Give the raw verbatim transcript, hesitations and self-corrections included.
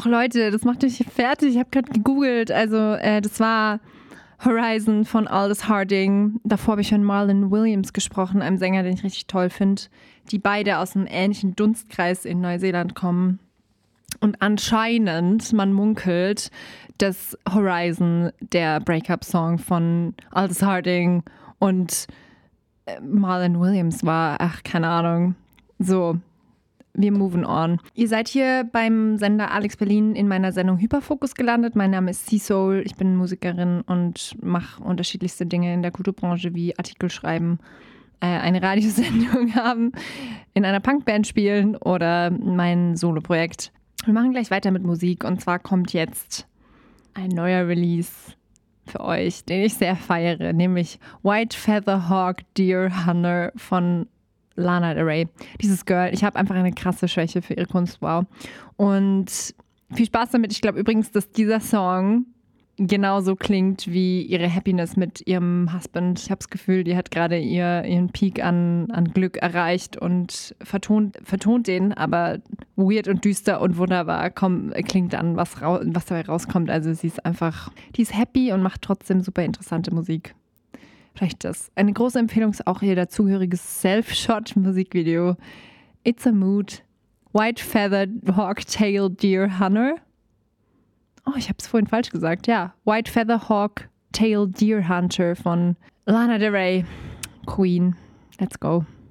Ach Leute, das macht mich fertig. Ich habe gerade gegoogelt. Also äh, das war Horizon von Aldous Harding. Davor habe ich von Marlon Williams gesprochen, einem Sänger, den ich richtig toll finde. Die beide aus einem ähnlichen Dunstkreis in Neuseeland kommen. Und anscheinend, man munkelt, dass Horizon der Breakup-Song von Aldous Harding und Marlon Williams war. Ach, keine Ahnung. So, wir moven on. Ihr seid hier beim Sender Alex Berlin in meiner Sendung Hyperfokus gelandet. Mein Name ist C-Soul, ich bin Musikerin und mache unterschiedlichste Dinge in der Kulturbranche wie Artikel schreiben, äh, eine Radiosendung haben, in einer Punkband spielen oder mein Soloprojekt. Wir machen gleich weiter mit Musik und zwar kommt jetzt ein neuer Release für euch, den ich sehr feiere, nämlich White Feather Hawk Deer Hunter von Lana Del Rey. Dieses Girl, ich habe einfach eine krasse Schwäche für ihre Kunst, wow. Und viel Spaß damit. Ich glaube übrigens, dass dieser Song genauso klingt wie ihre Happiness mit ihrem Husband. Ich habe das Gefühl, die hat gerade ihr, ihren Peak an, an Glück erreicht und vertont, vertont den, aber weird und düster und wunderbar komm, klingt an, was, ra- was dabei rauskommt. Also sie ist einfach, die ist happy und macht trotzdem super interessante Musik. Vielleicht das. Eine große Empfehlung ist auch ihr dazugehöriges Self-Shot-Musikvideo. It's a Mood. White Feathered Hawk-Tailed Deer Hunter. Oh, ich habe es vorhin falsch gesagt. Ja, White Feather Hawk Tail Deer Hunter von Lana Del Rey. Queen. Let's go.